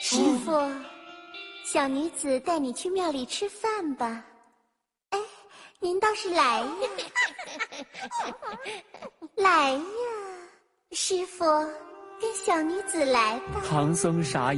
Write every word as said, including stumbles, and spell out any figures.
师傅，小女子带你去庙里吃饭吧。哎，您倒是来呀！来呀，师傅，跟小女子来吧。 唐僧傻眼。